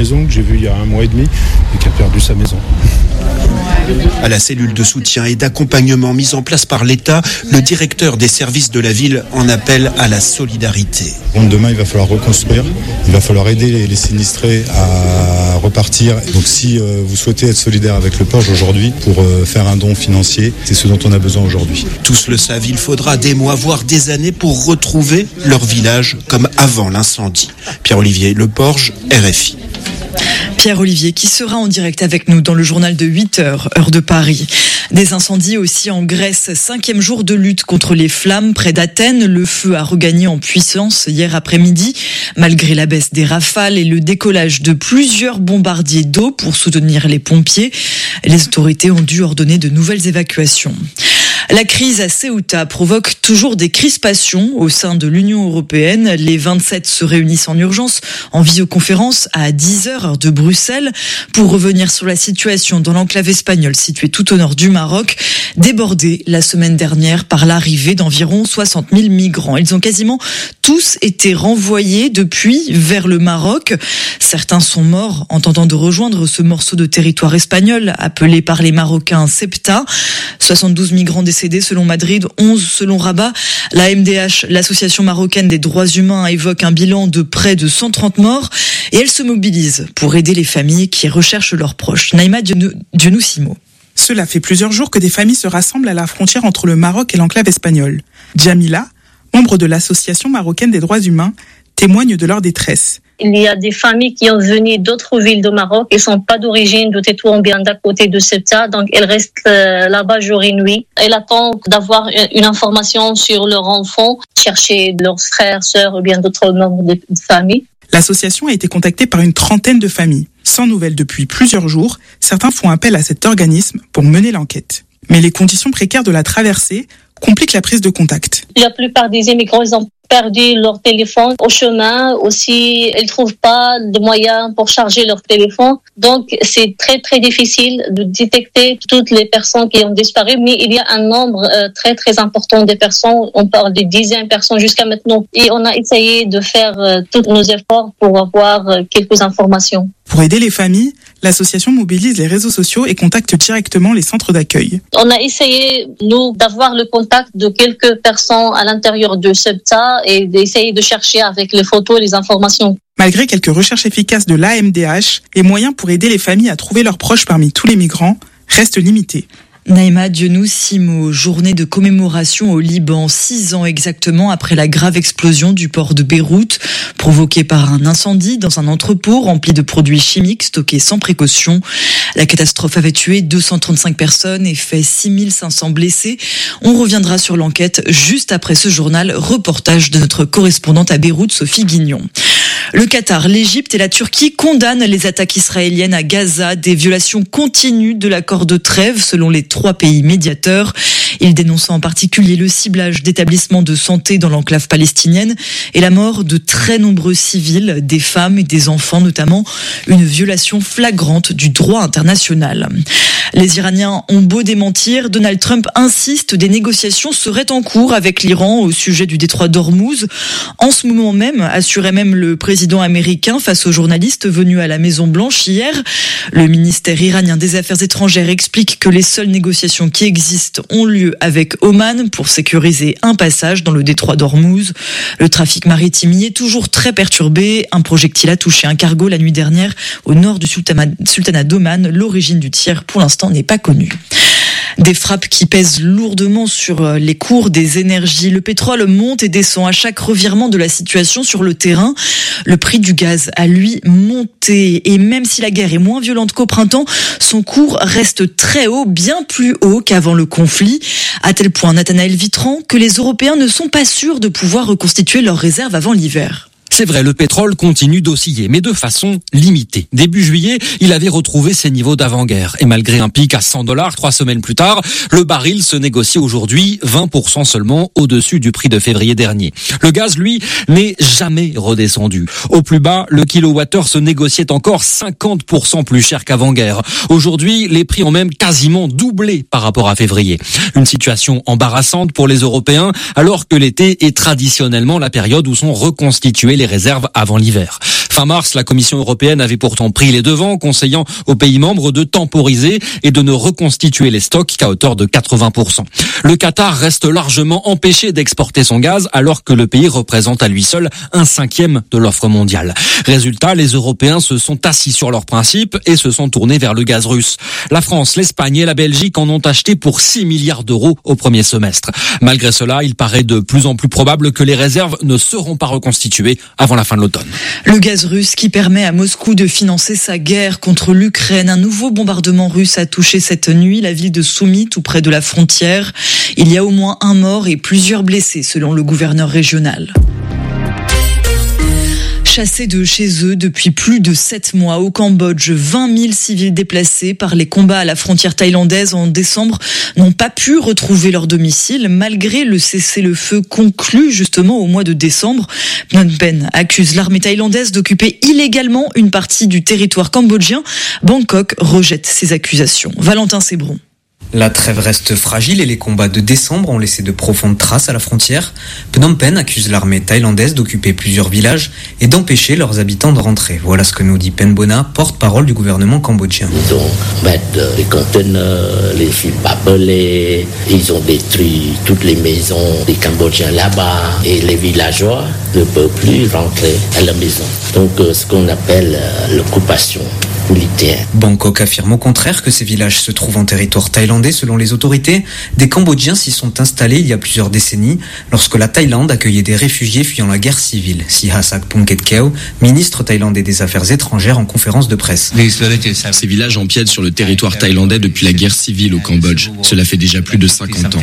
maison que j'ai vu il y a 1 mois et demi et qui a perdu sa maison. À la cellule de soutien et d'accompagnement mise en place par l'État, le directeur des services de la ville en appelle à la solidarité. Bon, demain, il va falloir reconstruire, il va falloir aider les sinistrés à repartir. Donc si vous souhaitez être solidaire avec le Porge aujourd'hui pour faire un don financier, c'est ce dont on a besoin aujourd'hui. Tous le savent, il faudra des mois, voire des années pour retrouver leur village comme avant l'incendie. Pierre-Olivier Le Porge, RFI. Pierre-Olivier qui sera en direct avec nous dans le journal de 8h, heure de Paris. Des incendies aussi en Grèce, 5e jour de lutte contre les flammes près d'Athènes. Le feu a regagné en puissance hier après-midi, malgré la baisse des rafales et le décollage de plusieurs bombardiers d'eau pour soutenir les pompiers. Les autorités ont dû ordonner de nouvelles évacuations. La crise à Ceuta provoque toujours des crispations au sein de l'Union européenne. Les 27 se réunissent en urgence en visioconférence à 10h heure de Bruxelles pour revenir sur la situation dans l'enclave espagnole située tout au nord du Maroc, débordée la semaine dernière par l'arrivée d'environ 60 000 migrants. Ils ont quasiment tous été renvoyés depuis vers le Maroc. Certains sont morts en tentant de rejoindre ce morceau de territoire espagnol appelé par les Marocains Ceuta. 72 migrants décédés selon Madrid, 11 selon Rabat. La MDH, l'association marocaine des droits humains, évoque un bilan de près de 130 morts et elle se mobilise pour aider les familles qui recherchent leurs proches. Naïma Dionoussimo. Cela fait plusieurs jours que des familles se rassemblent à la frontière entre le Maroc et l'enclave espagnole. Jamila, membre de l'association marocaine des droits humains, témoigne de leur détresse. Il y a des familles qui ont venu d'autres villes de Maroc et sont pas d'origine de Tétouan bien d'à côté de Ceuta, donc elles restent là-bas jour et nuit. Elles attendent d'avoir une information sur leur enfant, chercher leurs frères, sœurs ou bien d'autres membres de famille. L'association a été contactée par une trentaine de familles. Sans nouvelles depuis plusieurs jours, certains font appel à cet organisme pour mener l'enquête. Mais les conditions précaires de la traversée compliquent la prise de contact. La plupart des immigrants, ils ont perdu leur téléphone au chemin. Aussi, ils trouvent pas de moyens pour charger leur téléphone. Donc, c'est très, très difficile de détecter toutes les personnes qui ont disparu. Mais il y a un nombre très, très important de personnes. On parle de dizaines de personnes jusqu'à maintenant. Et on a essayé de faire tous nos efforts pour avoir quelques informations. Pour aider les familles, l'association mobilise les réseaux sociaux et contacte directement les centres d'accueil. On a essayé, nous, d'avoir le contact de quelques personnes à l'intérieur de Ceuta et d'essayer de chercher avec les photos et les informations. Malgré quelques recherches efficaces de l'AMDH, les moyens pour aider les familles à trouver leurs proches parmi tous les migrants restent limités. Naïma Dionoussimo, journée de commémoration au Liban, 6 ans exactement après la grave explosion du port de Beyrouth, provoquée par un incendie dans un entrepôt rempli de produits chimiques stockés sans précaution. La catastrophe avait tué 235 personnes et fait 6500 blessés. On reviendra sur l'enquête juste après ce journal, reportage de notre correspondante à Beyrouth, Sophie Guignon. Le Qatar, l'Égypte et la Turquie condamnent les attaques israéliennes à Gaza, des violations continues de l'accord de trêve selon les 3 pays médiateurs. Ils dénoncent en particulier le ciblage d'établissements de santé dans l'enclave palestinienne et la mort de très nombreux civils, des femmes et des enfants notamment, une violation flagrante du droit international. Les Iraniens ont beau démentir, Donald Trump insiste, des négociations seraient en cours avec l'Iran au sujet du détroit d'Ormuz. En ce moment même, assurait même le président américain face aux journalistes venus à la Maison-Blanche hier. Le ministère iranien des Affaires étrangères explique que les seules négociations qui existent ont lieu avec Oman pour sécuriser un passage dans le détroit d'Ormuz. Le trafic maritime y est toujours très perturbé. Un projectile a touché un cargo la nuit dernière au nord du sultanat d'Oman. L'origine du tir, pour l'instant, n'est pas connue. Des frappes qui pèsent lourdement sur les cours des énergies. Le pétrole monte et descend à chaque revirement de la situation sur le terrain. Le prix du gaz a, lui, monté. Et même si la guerre est moins violente qu'au printemps, son cours reste très haut, bien plus haut qu'avant le conflit. À tel point, Nathanaël Vitran, que les Européens ne sont pas sûrs de pouvoir reconstituer leurs réserves avant l'hiver. C'est vrai, le pétrole continue d'osciller, mais de façon limitée. Début juillet, il avait retrouvé ses niveaux d'avant-guerre. Et malgré un pic à $100 3 semaines plus tard, le baril se négocie aujourd'hui 20% seulement au-dessus du prix de février dernier. Le gaz, lui, n'est jamais redescendu. Au plus bas, le kilowattheure se négociait encore 50% plus cher qu'avant-guerre. Aujourd'hui, les prix ont même quasiment doublé par rapport à février. Une situation embarrassante pour les Européens, alors que l'été est traditionnellement la période où sont reconstituées les réserves avant l'hiver. Fin mars, la Commission européenne avait pourtant pris les devants, conseillant aux pays membres de temporiser et de ne reconstituer les stocks qu'à hauteur de 80%. Le Qatar reste largement empêché d'exporter son gaz alors que le pays représente à lui seul 1/5 de l'offre mondiale. Résultat, les Européens se sont assis sur leurs principes et se sont tournés vers le gaz russe. La France, l'Espagne et la Belgique en ont acheté pour 6 milliards d'euros au premier semestre. Malgré cela, il paraît de plus en plus probable que les réserves ne seront pas reconstituées avant la fin de l'automne. Le gaz russe qui permet à Moscou de financer sa guerre contre l'Ukraine. Un nouveau bombardement russe a touché cette nuit la ville de Soumy, tout près de la frontière. Il y a au moins un mort et plusieurs blessés, selon le gouverneur régional. Chassés de chez eux depuis plus de 7 mois au Cambodge, 20 000 civils déplacés par les combats à la frontière thaïlandaise en décembre n'ont pas pu retrouver leur domicile malgré le cessez-le-feu conclu justement au mois de décembre. Phnom Penh accuse l'armée thaïlandaise d'occuper illégalement une partie du territoire cambodgien. Bangkok rejette ces accusations. Valentin Sébron. La trêve reste fragile et les combats de décembre ont laissé de profondes traces à la frontière. Phnom Penh accuse l'armée thaïlandaise d'occuper plusieurs villages et d'empêcher leurs habitants de rentrer. Voilà ce que nous dit Pen Bona, porte-parole du gouvernement cambodgien. Ils ont mis les conteneurs, les fils barbelés, ils ont détruit toutes les maisons des Cambodgiens là-bas et les villageois ne peuvent plus rentrer à la maison. Donc ce qu'on appelle l'occupation militaire. Bangkok affirme au contraire que ces villages se trouvent en territoire thaïlandais selon les autorités. Des Cambodgiens s'y sont installés il y a plusieurs décennies lorsque la Thaïlande accueillait des réfugiés fuyant la guerre civile. Sihasak Phuket-Keo, ministre thaïlandais des Affaires étrangères en conférence de presse. Ces villages empiètent sur le territoire thaïlandais depuis la guerre civile au Cambodge. Cela fait déjà plus de 50 ans.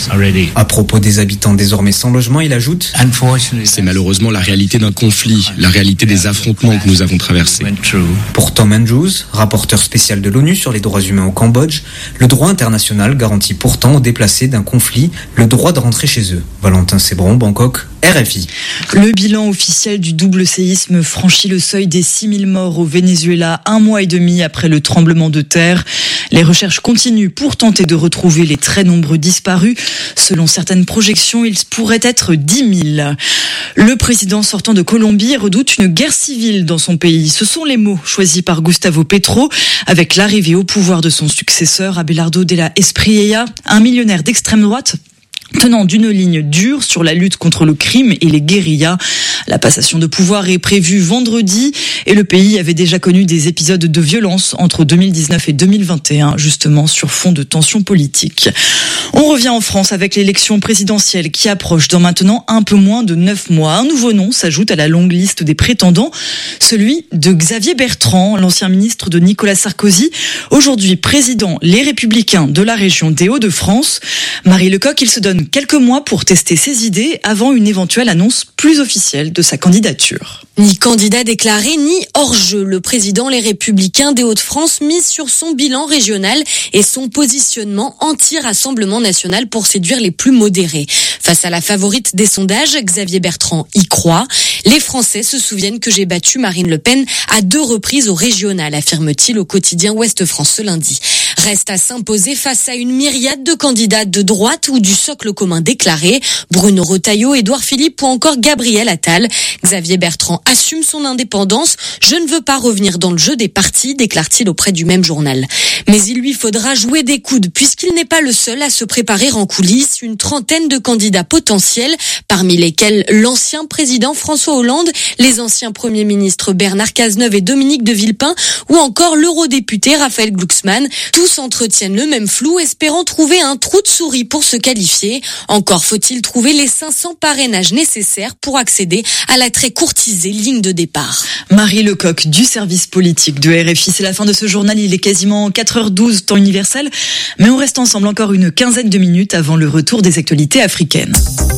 À propos des habitants désormais sans logement, il ajoute « C'est malheureusement la réalité d'un conflit, la réalité des affrontements que nous avons traversés. » Pour Tom Andrews, rapporteur spécial de l'ONU sur les droits humains au Cambodge, le droit international garantit pourtant aux déplacés d'un conflit le droit de rentrer chez eux. Valentin Sébron, Bangkok, RFI. Le bilan officiel du double séisme franchit le seuil des 6 000 morts au Venezuela 1 mois et demi après le tremblement de terre. Les recherches continuent pour tenter de retrouver les très nombreux disparus. Selon certaines projections, ils pourraient être 10 000. Le président sortant de Colombie redoute une guerre civile dans son pays. Ce sont les mots choisis par Gustavo Petro avec l'arrivée au pouvoir de son successeur Abelardo de la Espriella, un millionnaire d'extrême droite tenant d'une ligne dure sur la lutte contre le crime et les guérillas. La passation de pouvoir est prévue vendredi et le pays avait déjà connu des épisodes de violence entre 2019 et 2021, justement sur fond de tensions politiques. On revient en France avec l'élection présidentielle qui approche dans maintenant un peu moins de 9 mois. Un nouveau nom s'ajoute à la longue liste des prétendants, celui de Xavier Bertrand, l'ancien ministre de Nicolas Sarkozy, aujourd'hui président Les Républicains de la région des Hauts-de-France. Marie Lecoq, il se donne quelques mois pour tester ses idées avant une éventuelle annonce plus officielle de sa candidature. Ni candidat déclaré, ni hors-jeu. Le président Les Républicains des Hauts-de-France mise sur son bilan régional et son positionnement anti-Rassemblement national pour séduire les plus modérés. Face à la favorite des sondages, Xavier Bertrand y croit. Les Français se souviennent que j'ai battu Marine Le Pen à 2 reprises au régional, affirme-t-il au quotidien Ouest France ce lundi. Reste à s'imposer face à une myriade de candidats de droite ou du socle commun déclaré. Bruno Retailleau, Édouard Philippe ou encore Gabriel Attal. Xavier Bertrand assume son indépendance. Je ne veux pas revenir dans le jeu des partis, déclare-t-il auprès du même journal. Mais il lui faudra jouer des coudes puisqu'il n'est pas le seul à se préparer en coulisses. Une trentaine de candidats potentiels, parmi lesquels l'ancien président François Hollande, les anciens premiers ministres Bernard Cazeneuve et Dominique de Villepin ou encore l'eurodéputé Raphaël Glucksmann. Tous entretiennent le même flou, espérant trouver un trou de souris pour se qualifier. Encore faut-il trouver les 500 parrainages nécessaires pour accéder à la très courtisée ligne de départ. Marie Lecoq du service politique de RFI. C'est la fin de ce journal. Il est quasiment 4h12 temps universel. Mais on reste ensemble encore une quinzaine de minutes avant le retour des actualités africaines.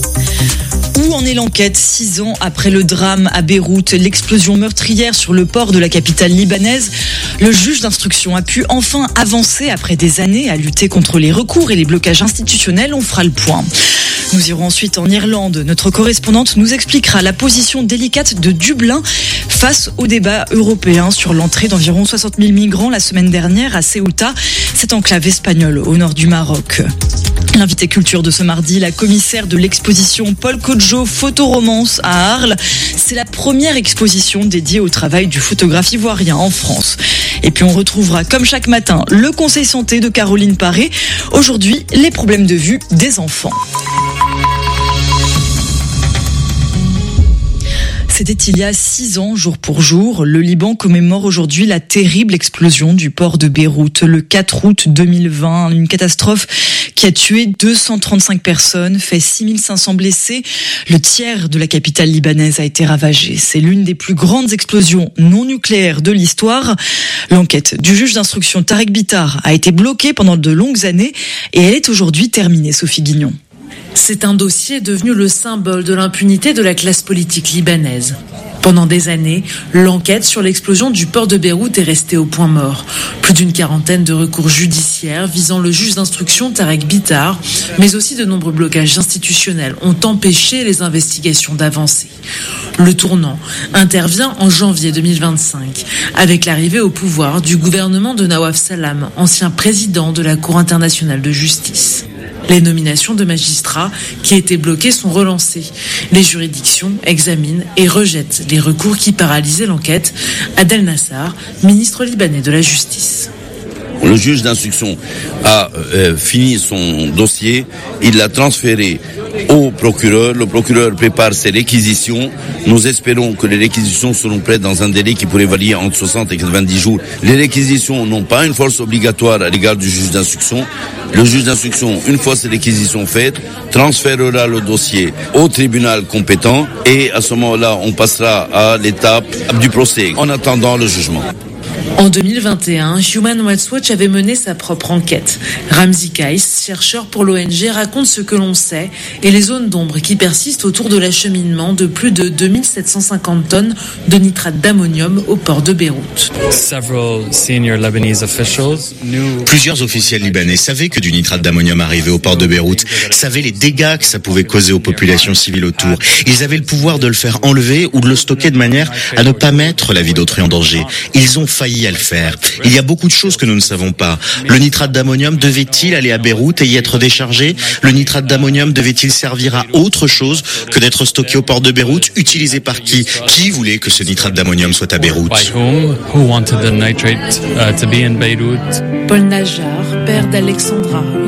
Où en est l'enquête 6 ans après le drame à Beyrouth, l'explosion meurtrière sur le port de la capitale libanaise? Le juge d'instruction a pu enfin avancer après des années à lutter contre les recours et les blocages institutionnels. On fera le point. Nous irons ensuite en Irlande. Notre correspondante nous expliquera la position délicate de Dublin face au débat européen sur l'entrée d'environ 60 000 migrants la semaine dernière à Ceuta, cette enclave espagnole au nord du Maroc. L'invité culture de ce mardi, la commissaire de l'exposition Paul Codjo Photoromance à Arles. C'est la première exposition dédiée au travail du photographe ivoirien en France. Et puis on retrouvera comme chaque matin le conseil santé de Caroline Paré. Aujourd'hui, les problèmes de vue des enfants. C'était il y a 6 ans, jour pour jour. Le Liban commémore aujourd'hui la terrible explosion du port de Beyrouth le 4 août 2020. Une catastrophe qui a tué 235 personnes, fait 6500 blessés. Le tiers de la capitale libanaise a été ravagé. C'est l'une des plus grandes explosions non nucléaires de l'histoire. L'enquête du juge d'instruction Tarek Bitar a été bloquée pendant de longues années et elle est aujourd'hui terminée, Sophie Guignon. C'est un dossier devenu le symbole de l'impunité de la classe politique libanaise. Pendant des années, l'enquête sur l'explosion du port de Beyrouth est restée au point mort. Plus d'une quarantaine de recours judiciaires visant le juge d'instruction Tarek Bitar, mais aussi de nombreux blocages institutionnels ont empêché les investigations d'avancer. Le tournant intervient en janvier 2025, avec l'arrivée au pouvoir du gouvernement de Nawaf Salam, ancien président de la Cour internationale de justice. Les nominations de magistrats qui étaient bloquées sont relancées. Les juridictions examinent et rejettent les recours qui paralysaient l'enquête. Adel Nassar, ministre libanais de la Justice. Le juge d'instruction a fini son dossier, il l'a transféré au procureur. Le procureur prépare ses réquisitions. Nous espérons que les réquisitions seront prêtes dans un délai qui pourrait varier entre 60 et 90 jours. Les réquisitions n'ont pas une force obligatoire à l'égard du juge d'instruction. Le juge d'instruction, une fois ces réquisitions faites, transférera le dossier au tribunal compétent et à ce moment-là, on passera à l'étape du procès en attendant le jugement. En 2021, Human Rights Watch avait mené sa propre enquête. Ramzi Kais, chercheur pour l'ONG, raconte ce que l'on sait et les zones d'ombre qui persistent autour de l'acheminement de plus de 2750 tonnes de nitrate d'ammonium au port de Beyrouth. Plusieurs officiels libanais savaient que du nitrate d'ammonium arrivait au port de Beyrouth, savaient les dégâts que ça pouvait causer aux populations civiles autour. Ils avaient le pouvoir de le faire enlever ou de le stocker de manière à ne pas mettre la vie d'autrui en danger. Ils ont failli à le faire. Il y a beaucoup de choses que nous ne savons pas. Le nitrate d'ammonium devait-il aller à Beyrouth et y être déchargé? Le nitrate d'ammonium devait-il servir à autre chose que d'être stocké au port de Beyrouth? Utilisé par qui? Qui voulait que ce nitrate d'ammonium soit à Beyrouth? Paul Najar, père d'Alexandra,